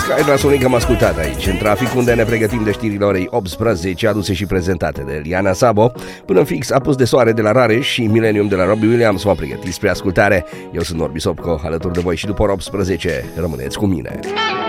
Hai la Sonic, am ascultat aici în trafic, unde ne pregătim de știrile orei 18, aduse și prezentate de Liana Sabo. Până fix Apus de soare de la Rareș și Millennium de la Robbie Williams m-am pregătit spre ascultare. Eu sunt Norbi Sopco, alături de voi și după ora 18. Rămâneți cu mine.